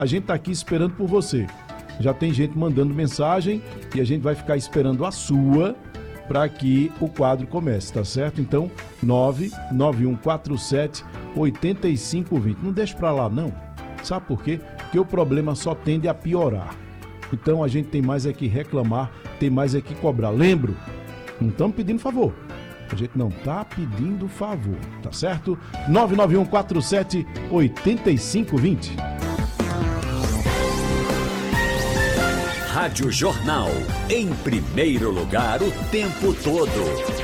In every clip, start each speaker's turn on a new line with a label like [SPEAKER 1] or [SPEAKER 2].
[SPEAKER 1] a gente está aqui esperando por você. Já tem gente mandando mensagem e a gente vai ficar esperando a sua para que o quadro comece, tá certo? Então, 99147-8520. Não deixe para lá, não. Sabe por quê? Porque o problema só tende a piorar. Então, a gente tem mais é que reclamar, tem mais é que cobrar. Lembro, não estamos pedindo favor. A gente não está pedindo favor, tá certo? 99147-8520.
[SPEAKER 2] Rádio Jornal, em primeiro lugar o tempo todo.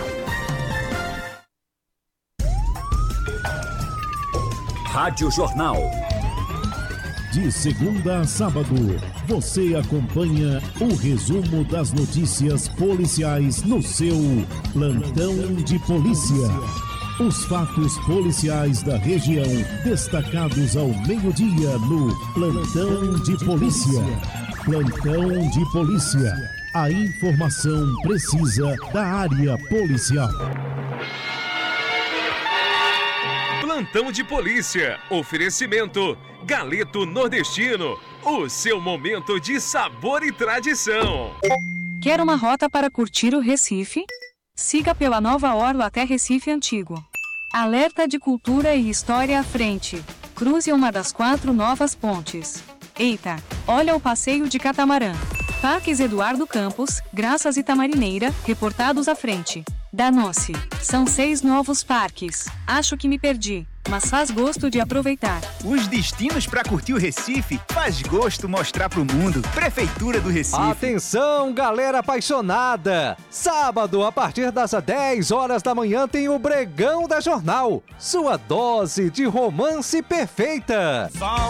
[SPEAKER 2] Rádio Jornal.
[SPEAKER 3] De segunda a sábado, você acompanha o resumo das notícias policiais no seu Plantão de Polícia. Os fatos policiais da região destacados ao meio-dia no Plantão de Polícia. Plantão de Polícia. A informação precisa da área policial.
[SPEAKER 4] Plantão de Polícia. Oferecimento Galeto Nordestino. O seu momento de sabor e tradição.
[SPEAKER 5] Quer uma rota para curtir o Recife? Siga pela Nova Orla até Recife Antigo. Alerta de cultura e história à frente. Cruze uma das 4 novas pontes. Eita, olha o passeio de catamarã. Parques Eduardo Campos, Graças e Tamarineira, reportados à frente. Danou-se. São 6 novos parques. Acho que me perdi, mas faz gosto de aproveitar.
[SPEAKER 6] Os destinos para curtir o Recife faz gosto mostrar pro mundo. Prefeitura do Recife.
[SPEAKER 7] Atenção, galera apaixonada! Sábado, a partir das 10 horas da manhã, tem o Bregão da Jornal. Sua dose de romance perfeita.